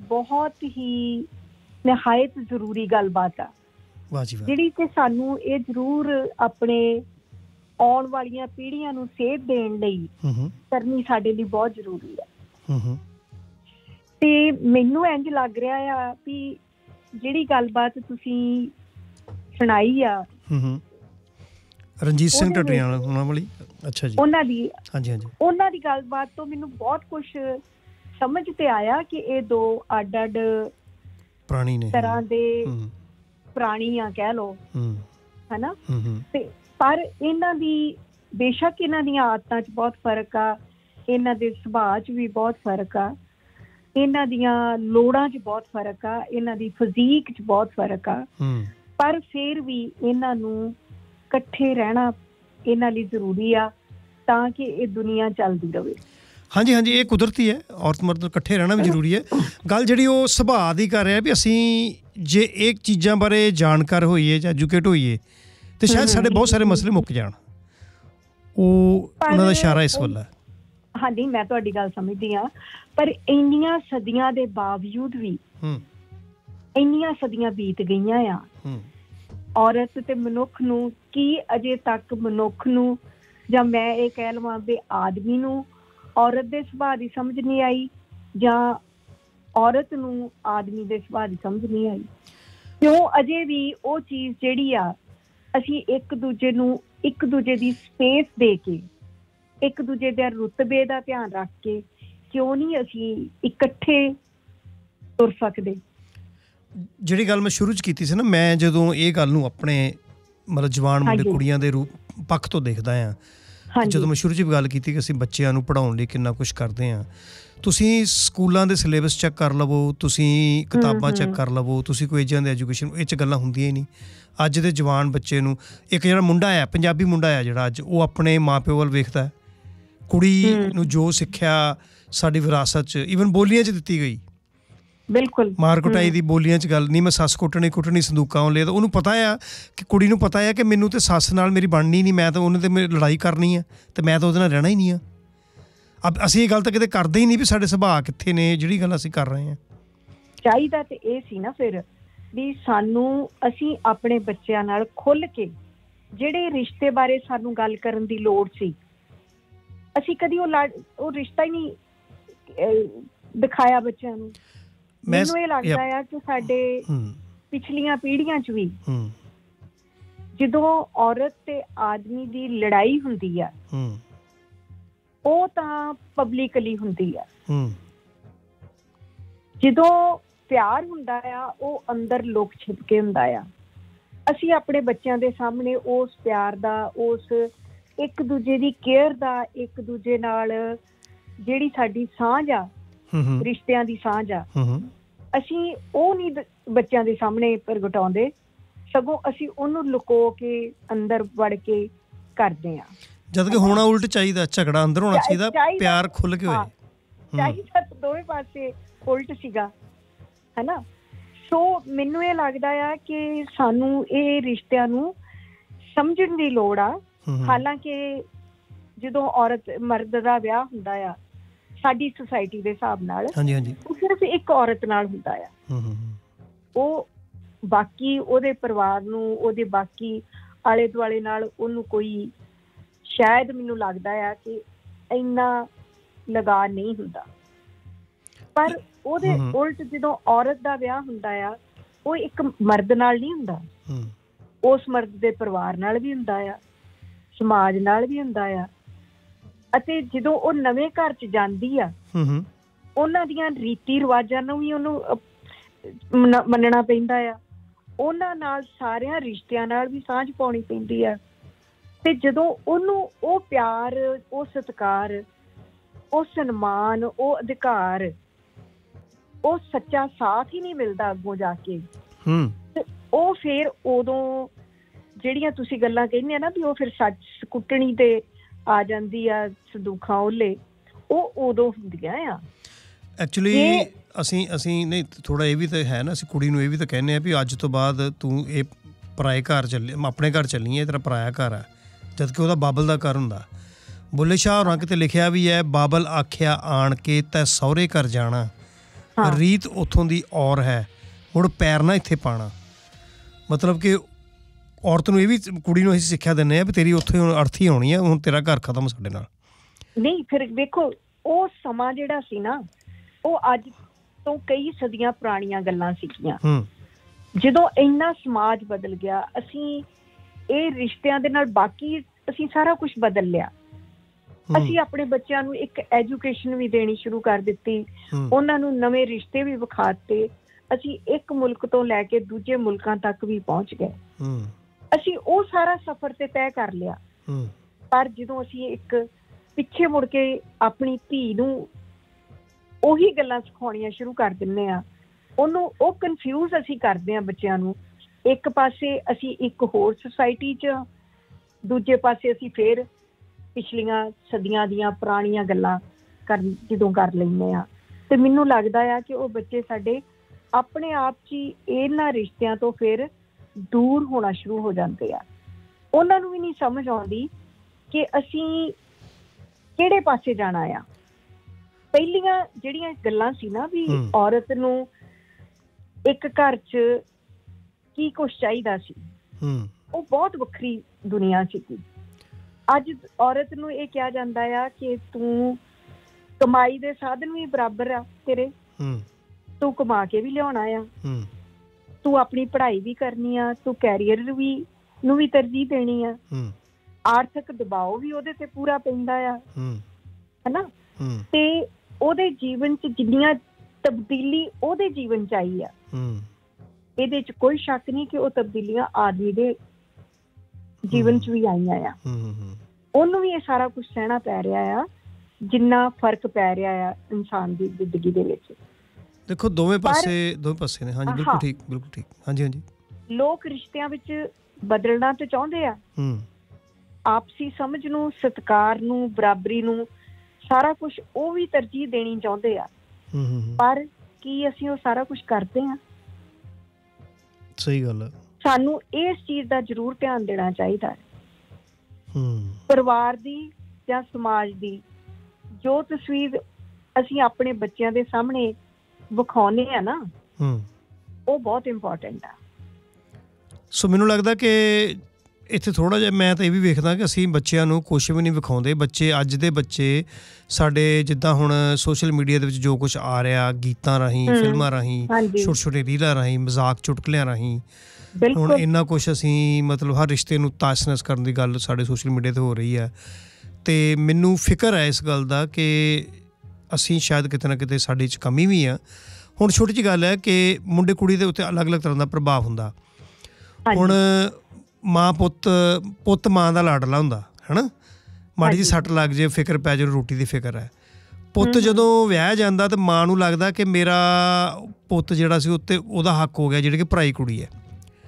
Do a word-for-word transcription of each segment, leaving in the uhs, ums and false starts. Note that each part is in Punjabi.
बहुत ही निहायत जरूरी गलबात आ जिहड़ी कि सानू ये जरूर अपने आउण वालियां पीढ़ियां नू सेध देण लई करनी साडे लई बहुत जरूरी है। ते मैनू इंज लग रहा आ भी जिहड़ी गलबात तुसीं सुनाई आ रंजीत सिंह ढड्डियां उन्हां वाली, अच्छा जी, उन्हां दी हां जी हां जी उन्हां दी गलबात तो मैनू बहुत कुछ समझ ते आया कि ये दो अड अड प्राणी ने तरह दे प्राणी आ कह लो है ना। ते पर इन्हां दी बेशक इन्हां दी आदतां च बहुत फर्क आ, इन्हां दे सुभाਅ च भी बहुत फर्क आ, इन्हां दियां लोड़ां च बहुत फर्क आ, इन्हां दी फिजीक च बहुत फर्क आ, पर फिर भी इन्हां नू इकट्ठे रहना इन्हां लई जरूरी आ तां कि ये दुनिया चलदी रहे। हाँ जी हाँ जी, ये कुदरती है, औरत मर्द इकट्ठे रहना भी जरूरी है। गल जिहड़ी वो सुभाਅ दी कर रहा भी असीं जे एक चीज़ां बारे जानकार होइए जां एजुकेट होइए तो शायद साडे बहुत सारे मसले मुक जाण। उन्हां दा इशारा इस वल्ला। हाँ जी, मैं तुहाडी गल समझदी हाँ, पर इंनियां सदियां दे बावजूद भी इंनियां सदियां बीत गईयां आ, औरत ते मनुख नू की अजे तक मनुख नू जां मैं ये कह लवां भी आदमी नू औरत दे सुभाਅ दी समझ नहीं आई जां औरत नू आदमी दे सुभाअ दी समझ नहीं आई। क्यों अजे भी वो चीज़ जिहड़ी आ असीं एक दूजे नू एक दूजे दी स्पेस दे के एक दूजे दे रुतबे दा ध्यान रख के क्यों नहीं असीं इकट्ठे तुर सकदे। जिहड़ी गल मैं शुरू च कीती सी ना, मैं जदों ये गल नूं अपने मतलब जवान मुंडे कुड़ियां दे रूप पक्ष तो देखदा हाँ, ਜਦੋਂ ਮੈਂ ਸ਼ੁਰੂ 'ਚ ਵੀ ਗੱਲ ਕੀਤੀ ਕਿ ਅਸੀਂ ਬੱਚਿਆਂ ਨੂੰ ਪੜ੍ਹਾਉਣ ਲਈ ਕਿੰਨਾ ਕੁਛ ਕਰਦੇ ਹਾਂ। ਤੁਸੀਂ ਸਕੂਲਾਂ ਦੇ ਸਿਲੇਬਸ ਚੈੱਕ ਕਰ ਲਵੋ, ਤੁਸੀਂ ਕਿਤਾਬਾਂ ਚੈੱਕ ਕਰ ਲਵੋ, ਤੁਸੀਂ ਕੋਈ ਇੱਦਾਂ ਦੇ ਐਜੂਕੇਸ਼ਨ ਇਹ 'ਚ ਗੱਲਾਂ ਹੁੰਦੀਆਂ ਹੀ ਨਹੀਂ। ਅੱਜ ਦੇ ਜਵਾਨ ਬੱਚੇ ਨੂੰ ਇੱਕ ਜਿਹੜਾ ਮੁੰਡਾ ਆ, ਪੰਜਾਬੀ ਮੁੰਡਾ ਆ ਜਿਹੜਾ ਅੱਜ, ਉਹ ਆਪਣੇ ਮਾਂ ਪਿਓ ਵੱਲ ਵੇਖਦਾ। ਕੁੜੀ ਨੂੰ ਜੋ ਸਿੱਖਿਆ ਸਾਡੀ ਵਿਰਾਸਤ 'ਚ ਈਵਨ ਬੋਲੀਆਂ 'ਚ ਦਿੱਤੀ ਗਈ, ਬਿਲਕੁਲ ਮਾਰ ਕੁਟਾਈ ਦੀ ਬੋਲੀਆਂ 'ਚ ਗੱਲ ਨਹੀਂ, ਮੈਂ ਸੱਸ ਕੁੱਟਣੀ ਕੁੱਟਣੀ ਸੰਦੂਕਾਂ ਉਹ ਲੈ, ਤਾਂ ਉਹਨੂੰ ਪਤਾ ਆ ਕਿ ਕੁੜੀ ਨੂੰ ਪਤਾ ਆ ਕਿ ਮੈਨੂੰ ਤਾਂ ਸੱਸ ਨਾਲ ਮੇਰੀ ਬਣਨੀ ਨਹੀਂ, ਮੈਂ ਤਾਂ ਉਹਨੇ ਤੇ ਮੇਰੀ ਲੜਾਈ ਕਰਨੀ ਆ ਅਤੇ ਮੈਂ ਤਾਂ ਉਹਦੇ ਨਾਲ ਰਹਿਣਾ ਹੀ ਨਹੀਂ ਆ। ਅਬ ਅਸੀਂ ਇਹ ਗੱਲ ਤਾਂ ਕਿਤੇ ਕਰਦੇ ਹੀ ਨਹੀਂ ਵੀ ਸਾਡੇ ਸੁਭਾਅ ਕਿੱਥੇ ਨੇ, ਜਿਹੜੀ ਗੱਲ ਅਸੀਂ ਕਰ ਰਹੇ ਹਾਂ। ਚਾਹੀਦਾ ਤੇ ਇਹ ਸੀ ਨਾ ਫਿਰ ਵੀ ਸਾਨੂੰ ਅਸੀਂ ਆਪਣੇ ਬੱਚਿਆਂ ਨਾਲ ਖੁੱਲ੍ਹ ਕੇ ਜਿਹੜੇ ਰਿਸ਼ਤੇ ਬਾਰੇ ਸਾਨੂੰ ਗੱਲ ਕਰਨ ਦੀ ਲੋੜ ਸੀ, ਅਸੀਂ ਕਦੀ ਉਹ ਲੜ ਉਹ ਰਿਸ਼ਤਾ ਹੀ ਨਹੀਂ ਦਿਖਾਇਆ ਬੱਚਿਆਂ ਨੂੰ। ਮੈਨੂੰ ਇਹ ਲੱਗਦਾ ਆ ਕਿ ਸਾਡੇ ਪਿਛਲੀਆਂ ਪੀੜ੍ਹੀਆਂ 'ਚ ਵੀ ਜਦੋਂ ਔਰਤ ਤੇ ਆਦਮੀ ਦੀ ਲੜਾਈ ਹੁੰਦੀ ਆ ਉਹ ਤਾਂ ਪਬਲਿਕਲੀ ਹੁੰਦੀ ਆ, ਜਦੋਂ ਪਿਆਰ ਹੁੰਦਾ ਆ ਉਹ ਅੰਦਰ ਲੁਕ ਛਿਪ ਕੇ ਹੁੰਦਾ ਆ। ਅਸੀਂ ਆਪਣੇ ਬੱਚਿਆਂ ਦੇ ਸਾਹਮਣੇ ਉਸ ਪਿਆਰ ਦਾ, ਉਸ ਇੱਕ ਦੂਜੇ ਦੀ ਕੇਅਰ ਦਾ, ਇੱਕ ਦੂਜੇ ਨਾਲ ਜਿਹੜੀ ਸਾਡੀ ਸਾਂਝ ਆ, ਰਿਸ਼ਤਿਆਂ ਦੀ ਸਾਂਝ ਆ, ਅਸੀਂ ਉਹ ਨਹੀਂ ਬੱਚਿਆਂ ਦੇ ਸਾਹਮਣੇ ਪ੍ਰਗਟਾਉਂਦੇ, ਸਗੋਂ ਅਸੀਂ ਉਹਨੂੰ ਲੁਕੋ ਕੇ ਅੰਦਰ ਵੜ ਕੇ ਕਰਦੇ ਹਾਂ। ਜਦ ਕਿ ਹੋਣਾ ਉਲਟ ਚਾਹੀਦਾ, ਝਗੜਾ ਅੰਦਰ ਹੋਣਾ ਚਾਹੀਦਾ, ਪਿਆਰ ਖੁੱਲ੍ਹ ਕੇ ਹੋਏ ਚਾਹੀਦਾ, ਦੋਵੇਂ ਪਾਸੇ ਉਲਟ ਸੀਗਾ, ਹੈ ਨਾ। ਸੋ ਮੈਨੂੰ ਇਹ ਲੱਗਦਾ ਆ ਕਿ ਸਾਨੂੰ ਇਹ ਰਿਸ਼ਤਿਆਂ ਨੂੰ ਸਮਝਣ ਦੀ ਲੋੜ ਆ। ਹਾਲਾਂਕਿ ਜਦੋਂ ਔਰਤ ਮਰਦ ਦਾ ਵਿਆਹ ਹੁੰਦਾ ਆ ਸਾਡੀ ਸੁਸਾਇਟੀ ਦੇ ਹਿਸਾਬ ਨਾਲ, ਹਾਂਜੀ ਹਾਂਜੀ, ਉਹ ਸਿਰਫ ਇੱਕ ਔਰਤ ਨਾਲ ਹੁੰਦਾ ਆ। ਉਹ ਬਾਕੀ ਉਹਦੇ ਪਰਿਵਾਰ ਨੂੰ, ਉਹਦੇ ਬਾਕੀ ਆਲੇ ਦੁਆਲੇ ਨਾਲ ਉਹਨੂੰ ਕੋਈ, ਸ਼ਾਇਦ ਮੈਨੂੰ ਲੱਗਦਾ ਆ ਕਿ ਇੰਨਾ ਲਗਾ ਨਹੀਂ ਹੁੰਦਾ। ਪਰ ਉਹਦੇ ਉਲਟ ਜਦੋਂ ਔਰਤ ਦਾ ਵਿਆਹ ਹੁੰਦਾ ਆ ਉਹ ਇੱਕ ਮਰਦ ਨਾਲ ਨਹੀਂ ਹੁੰਦਾ, ਉਸ ਮਰਦ ਦੇ ਪਰਿਵਾਰ ਨਾਲ ਵੀ ਹੁੰਦਾ ਆ, ਸਮਾਜ ਨਾਲ ਵੀ ਹੁੰਦਾ ਆ। ਅਤੇ ਜਦੋਂ ਉਹ ਨਵੇਂ ਘਰ 'ਚ ਜਾਂਦੀ ਆ ਉਹਨਾਂ ਦੀਆਂ ਰੀਤੀ ਰਿਵਾਜ਼ਾਂ ਨੂੰ ਵੀ ਉਹਨੂੰ ਮੰਨਣਾ ਪੈਂਦਾ ਆ, ਉਹਨਾਂ ਨਾਲ ਸਾਰਿਆਂ ਰਿਸ਼ਤਿਆਂ ਨਾਲ ਵੀ ਸਾਂਝ ਪਾਉਣੀ ਪੈਂਦੀ ਆ। ਤੇ ਜਦੋਂ ਉਹਨੂੰ ਉਹ ਪਿਆਰ, ਉਹ ਸਤਿਕਾਰ, ਉਹ ਸਨਮਾਨ, ਉਹ ਅਧਿਕਾਰ, ਉਹ ਸੱਚਾ ਸਾਥ ਹੀ ਨਹੀਂ ਮਿਲਦਾ ਅੱਗੋਂ ਜਾ ਕੇ, ਤੇ ਉਹ ਫਿਰ ਉਦੋਂ ਜਿਹੜੀਆਂ ਤੁਸੀਂ ਗੱਲਾਂ ਕਹਿੰਦੇ ਆ ਨਾ ਵੀ ਉਹ ਫਿਰ ਸੱਚ ਕੁੱਟਣੀ ਤੇ ਆ ਜਾਂਦੀ ਆ, ਸੰਦੂਖਾਂ ਓਲੇ, ਉਹ ਉਦੋਂ ਹੁੰਦੀਆਂ ਆ। ਐਕਚੁਅਲੀ ਅਸੀਂ ਅਸੀਂ ਨਹੀਂ ਥੋੜ੍ਹਾ ਇਹ ਵੀ ਤਾਂ ਹੈ ਨਾ, ਅਸੀਂ ਕੁੜੀ ਨੂੰ ਇਹ ਵੀ ਤਾਂ ਕਹਿੰਦੇ ਹਾਂ ਵੀ ਅੱਜ ਤੋਂ ਬਾਅਦ ਤੂੰ ਇਹ ਪਰਾਏ ਘਰ ਚੱਲੀ, ਆਪਣੇ ਘਰ ਚੱਲੀ ਹੈ, ਤੇਰਾ ਪਰਾਇਆ ਘਰ ਆ, ਜਦ ਕਿ ਉਹਦਾ ਬਾਬਲ ਦਾ ਘਰ ਹੁੰਦਾ। ਬੁੱਲੇ ਸ਼ਾਹ ਹੋਰਾਂ ਕਿਤੇ ਲਿਖਿਆ ਵੀ ਹੈ, ਬਾਬਲ ਆਖਿਆ ਆਣ ਕੇ ਤੈ ਸਹੁਰੇ ਘਰ ਜਾਣਾ, ਰੀਤ ਉੱਥੋਂ ਦੀ ਔਰ ਹੈ, ਮੁੜ ਪੈਰ ਨਾ ਇੱਥੇ ਪਾਉਣਾ। ਮਤਲਬ ਕਿ ਔਰਤ ਨੂੰ ਇਹ ਵੀ, ਕੁੜੀ ਨੂੰ ਅਸੀਂ ਸਿੱਖਿਆ ਦਿੰਦੇ ਹਾਂ ਵੀ ਤੇਰੀ ਉੱਥੇ ਹੁਣ ਅਰਥੀ ਆਉਣੀ ਹੈ, ਹੁਣ ਤੇਰਾ ਘਰ ਖਤਮ ਸਾਡੇ ਨਾਲ। ਨਹੀਂ, ਫਿਰ ਦੇਖੋ ਉਹ ਸਮਾਂ ਜਿਹੜਾ ਸੀ ਨਾ, ਉਹ ਅੱਜ ਤੋਂ ਕਈ ਸਦੀਆਂ ਪੁਰਾਣੀਆਂ ਗੱਲਾਂ ਸੀਗੀਆਂ। ਜਦੋਂ ਇੰਨਾ ਸਮਾਜ ਬਦਲ ਗਿਆ, ਅਸੀਂ ਇਹ ਰਿਸ਼ਤਿਆਂ ਦੇ ਨਾਲ ਬਾਕੀ ਅਸੀਂ ਸਾਰਾ ਕੁਛ ਬਦਲ ਲਿਆ। ਅਸੀਂ ਆਪਣੇ ਬੱਚਿਆਂ ਨੂੰ ਇੱਕ ਐਜੂਕੇਸ਼ਨ ਵੀ ਦੇਣੀ ਸ਼ੁਰੂ ਕਰ ਦਿੱਤੀ, ਉਹਨਾਂ ਨੂੰ ਨਵੇਂ ਰਿਸ਼ਤੇ ਵੀ ਵਿਖਾ ਦਿੱਤੇ। ਅਸੀਂ ਇੱਕ ਮੁਲਕ ਤੋਂ ਲੈ ਕੇ ਦੂਜੇ ਮੁਲਕਾਂ ਤੱਕ ਵੀ ਪਹੁੰਚ ਗਏ। ਅਸੀਂ ਉਹ ਸਾਰਾ ਸਫ਼ਰ ਤੇ ਤੈਅ ਕਰ ਲਿਆ। ਪਰ ਜਦੋਂ ਅਸੀਂ ਇੱਕ ਪਿੱਛੇ ਮੁੜ ਕੇ ਆਪਣੀ ਧੀ ਨੂੰ ਉਹੀ ਗੱਲਾਂ ਸਿਖਾਉਣੀਆਂ ਸ਼ੁਰੂ ਕਰ ਦਿੰਦੇ ਹਾਂ, ਉਹਨੂੰ ਉਹ ਕਨਫਿਊਜ਼ ਅਸੀਂ ਕਰਦੇ ਹਾਂ ਬੱਚਿਆਂ ਨੂੰ। ਇੱਕ ਪਾਸੇ ਅਸੀਂ ਇੱਕ ਹੋਰ ਸੁਸਾਇਟੀ 'ਚ, ਦੂਜੇ ਪਾਸੇ ਅਸੀਂ ਫਿਰ ਪਿਛਲੀਆਂ ਸਦੀਆਂ ਦੀਆਂ ਪੁਰਾਣੀਆਂ ਗੱਲਾਂ ਕਰ ਜਦੋਂ ਕਰ ਲੈਂਦੇ ਹਾਂ, ਤੇ ਮੈਨੂੰ ਲੱਗਦਾ ਆ ਕਿ ਉਹ ਬੱਚੇ ਸਾਡੇ ਆਪਣੇ ਆਪ 'ਚ ਹੀ ਇਹਨਾਂ ਰਿਸ਼ਤਿਆਂ ਤੋਂ ਫਿਰ ਦੂਰ ਹੋਣਾ ਸ਼ੁਰੂ ਹੋ ਜਾਂਦੇ ਆ। ਉਹਨਾਂ ਨੂੰ ਵੀ ਨਹੀਂ ਸਮਝ ਆਉਂਦੀ ਕਿ ਅਸੀਂ ਕਿਹੜੇ ਪਾਸੇ ਜਾਣਾ ਆ। ਪਹਿਲੀਆਂ ਜਿਹੜੀਆਂ ਗੱਲਾਂ ਸੀ ਨਾ ਵੀ ਔਰਤ ਨੂੰ ਇੱਕ ਘਰ 'ਚ ਕੀ ਕੁਛ ਚਾਹੀਦਾ ਸੀ, ਉਹ ਬਹੁਤ ਵੱਖਰੀ ਦੁਨੀਆ ਸੀਗੀ। ਅੱਜ ਔਰਤ ਨੂੰ ਇਹ ਕਿਹਾ ਜਾਂਦਾ ਆ ਕਿ ਤੂੰ ਕਮਾਈ ਦੇ ਸਾਧਨ ਵੀ ਬਰਾਬਰ ਆ ਤੇਰੇ, ਤੂੰ ਕਮਾ ਕੇ ਵੀ ਲਿਆਉਣਾ ਆ, ਤੂੰ ਆਪਣੀ ਪੜ੍ਹਾਈ ਵੀ ਕਰਨੀ ਆ, ਤੂੰ ਕੈਰੀਅਰ ਵੀ ਨੂੰ ਵੀ ਤਰਜੀਹ ਦੇਣੀ ਆ, ਆਰਥਿਕ ਦਬਾਅ ਵੀ ਉਹਦੇ ਤੇ ਪੂਰਾ ਪੈਂਦਾ ਆ, ਹਨਾ। ਤੇ ਉਹਦੇ ਜੀਵਨ 'ਚ ਜਿੰਨੀਆਂ ਤਬਦੀਲੀ ਉਹਦੇ ਜੀਵਨ 'ਚ ਆਈ ਆ, ਇਹਦੇ 'ਚ ਕੋਈ ਸ਼ੱਕ ਨਹੀਂ ਕਿ ਉਹ ਤਬਦੀਲੀਆਂ ਆਦਮੀ ਦੇ ਜੀਵਨ 'ਚ ਵੀ ਆਈਆਂ ਆ। ਉਹਨੂੰ ਵੀ ਇਹ ਸਾਰਾ ਕੁਛ ਸਹਿਣਾ ਪੈ ਰਿਹਾ ਆ, ਜਿੰਨਾ ਫਰਕ ਪੈ ਰਿਹਾ ਆ ਇਨਸਾਨ ਦੀ ਜ਼ਿੰਦਗੀ ਦੇ ਵਿੱਚ। ਦੇਖੋ ਦੋਵੇਂ ਪਾਸੇ ਦੋਵੇਂ ਪਾਸੇ ਨੇ। ਹਾਂਜੀ ਬਿਲਕੁਲ ਠੀਕ, ਬਿਲਕੁਲ ਠੀਕ। ਹਾਂਜੀ ਹਾਂਜੀ। ਲੋਕ ਰਿਸ਼ਤਿਆਂ ਵਿੱਚ ਬਦਲਣਾ ਤੇ ਚਾਹੁੰਦੇ ਆ, ਆਪਸੀ ਸਮਝ ਨੂੰ, ਸਤਿਕਾਰ ਨੂੰ, ਬਰਾਬਰੀ ਨੂੰ, ਸਾਰਾ ਕੁਛ ਉਹ ਵੀ ਤਰਜੀਹ ਦੇਣੀ ਚਾਹੁੰਦੇ ਆ। ਪਰ ਕੀ ਅਸੀਂ ਉਹ ਸਾਰਾ ਕੁਛ ਕਰਦੇ ਹਾਂ? ਸਹੀ ਗੱਲ ਹੈ। ਸਾਨੂੰ ਇਸ ਚੀਜ਼ ਦਾ ਜ਼ਰੂਰ ਧਿਆਨ ਦੇਣਾ ਚਾਹੀਦਾ ਹੈ। ਪਰਿਵਾਰ ਦੀ ਜਾਂ ਸਮਾਜ ਦੀ ਜੋ ਤਸਵੀਰ ਅਸੀਂ ਆਪਣੇ ਬੱਚਿਆਂ ਦੇ ਸਾਹਮਣੇ ਵਿਖਾਉਂਦੇ ਆ ਨਾ, ਉਹ ਬਹੁਤ ਇੰਪੋਰਟੈਂਟ ਆ। ਸੋ ਮੈਨੂੰ ਲੱਗਦਾ ਕਿ ਇੱਥੇ ਥੋੜ੍ਹਾ ਜਿਹਾ ਮੈਂ ਤਾਂ ਇਹ ਵੀ ਵੇਖਦਾ ਕਿ ਅਸੀਂ ਬੱਚਿਆਂ ਨੂੰ ਕੁਛ ਵੀ ਨਹੀਂ ਵਿਖਾਉਂਦੇ। ਬੱਚੇ, ਅੱਜ ਦੇ ਬੱਚੇ ਸਾਡੇ, ਜਿੱਦਾਂ ਹੁਣ ਸੋਸ਼ਲ ਮੀਡੀਆ ਦੇ ਵਿੱਚ ਜੋ ਕੁਛ ਆ ਰਿਹਾ, ਗੀਤਾਂ ਰਾਹੀਂ, ਫਿਲਮਾਂ ਰਾਹੀਂ, ਛੋਟੇ ਛੋਟੇ ਰੀਲਾਂ ਰਾਹੀਂ, ਮਜ਼ਾਕ ਚੁਟਕਲਿਆਂ ਰਾਹੀਂ, ਹੁਣ ਇੰਨਾ ਕੁਛ ਅਸੀਂ ਮਤਲਬ ਹਰ ਰਿਸ਼ਤੇ ਨੂੰ ਤਾਸ਼-ਨਸ਼ ਕਰਨ ਦੀ ਗੱਲ ਸਾਡੇ ਸੋਸ਼ਲ ਮੀਡੀਆ 'ਤੇ ਹੋ ਰਹੀ ਹੈ। ਅਤੇ ਮੈਨੂੰ ਫਿਕਰ ਹੈ ਇਸ ਗੱਲ ਦਾ ਕਿ ਅਸੀਂ ਸ਼ਾਇਦ ਕਿਤੇ ਨਾ ਕਿਤੇ ਸਾਡੇ 'ਚ ਕਮੀ ਵੀ ਆ। ਹੁਣ ਛੋਟੀ ਜਿਹੀ ਗੱਲ ਹੈ ਕਿ ਮੁੰਡੇ ਕੁੜੀ ਦੇ ਉੱਤੇ ਅਲੱਗ ਅਲੱਗ ਤਰ੍ਹਾਂ ਦਾ ਪ੍ਰਭਾਵ ਹੁੰਦਾ। ਹੁਣ ਮਾਂ ਪੁੱਤ ਪੁੱਤ ਮਾਂ ਦਾ ਲਾਡਲਾ ਹੁੰਦਾ ਹੈ ਨਾ, ਮਾੜੀ ਜਿਹੀ ਸੱਟ ਲੱਗ ਜੇ, ਫਿਕਰ ਪੈ ਜਾਵੇ, ਰੋਟੀ ਦੀ ਫਿਕਰ ਹੈ। ਪੁੱਤ ਜਦੋਂ ਵਿਆਹ ਜਾਂਦਾ ਤਾਂ ਮਾਂ ਨੂੰ ਲੱਗਦਾ ਕਿ ਮੇਰਾ ਪੁੱਤ ਜਿਹੜਾ ਸੀ ਉੱਤੇ ਉਹਦਾ ਹੱਕ ਹੋ ਗਿਆ, ਜਿਹੜੀ ਕਿ ਭਰਾਈ ਕੁੜੀ ਹੈ।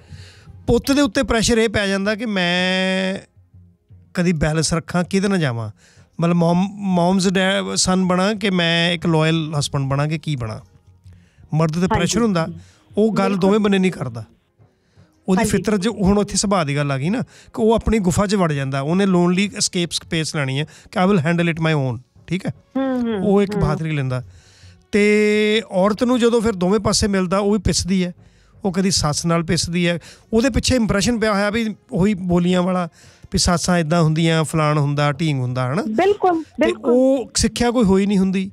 ਪੁੱਤ ਦੇ ਉੱਤੇ ਪ੍ਰੈਸ਼ਰ ਇਹ ਪੈ ਜਾਂਦਾ ਕਿ ਮੈਂ ਕਦੀ ਬੈਲੈਂਸ ਰੱਖਾਂ, ਕਿਹਦੇ ਨਾਲ ਜਾਵਾਂ, ਮਤਲਬ ਮੋਮ ਮੋਮਸ ਡੈ ਸਨ ਬਣਾ ਕਿ ਮੈਂ ਇੱਕ ਲੋਇਲ ਹਸਬੈਂਡ ਬਣਾ ਕਿ ਕੀ ਬਣਾ। ਮਰਦ 'ਤੇ ਪ੍ਰੈਸ਼ਰ ਹੁੰਦਾ, ਉਹ ਗੱਲ ਦੋਵੇਂ ਬੰਨੇ ਨਹੀਂ ਕਰਦਾ। ਉਹਦੀ ਫਿਤਰਤ 'ਚ ਹੁਣ ਉੱਥੇ ਸੁਭਾਅ ਦੀ ਗੱਲ ਆ ਗਈ ਨਾ ਕਿ ਉਹ ਆਪਣੀ ਗੁਫਾ 'ਚ ਵੜ ਜਾਂਦਾ। ਉਹਨੇ ਲੋਨਲੀ escape ਸਪੇਸ ਲੈਣੀ ਹੈ ਕਿ I will handle it my own, ਠੀਕ ਹੈ। ਉਹ ਇੱਕ ਬਹਾਦਰੀ ਲੈਂਦਾ। ਅਤੇ ਔਰਤ ਨੂੰ ਜਦੋਂ ਫਿਰ ਦੋਵੇਂ ਪਾਸੇ ਮਿਲਦਾ, ਉਹ ਵੀ ਪਿੱਸਦੀ ਹੈ। ਉਹ ਕਦੀ ਸੱਸ ਨਾਲ ਪਿੱਸਦੀ ਹੈ, ਉਹਦੇ ਪਿੱਛੇ ਇੰਪਰੈਸ਼ਨ ਪਿਆ ਹੋਇਆ ਵੀ ਉਹੀ ਬੋਲੀਆਂ ਵਾਲਾ ਵੀ ਸੱਸਾਂ ਇੱਦਾਂ ਹੁੰਦੀਆਂ, ਫਲਾਣ ਹੁੰਦਾ, ਢੀਂਗ ਹੁੰਦਾ, ਹੈ ਨਾ। ਬਿਲਕੁਲ। ਅਤੇ ਉਹ ਸਿੱਖਿਆ ਕੋਈ ਹੋਈ ਨਹੀਂ ਹੁੰਦੀ,